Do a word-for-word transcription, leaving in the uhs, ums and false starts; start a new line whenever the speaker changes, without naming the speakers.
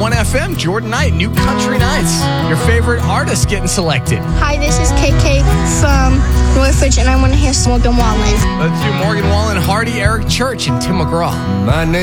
one F M, Jordan Knight, New Country Nights. Your favorite artist getting selected.
Hi, this is K K from Northridge, and I want to hear Morgan Wallen.
Let's do Morgan Wallen, Hardy, Eric Church, and Tim McGraw.
My name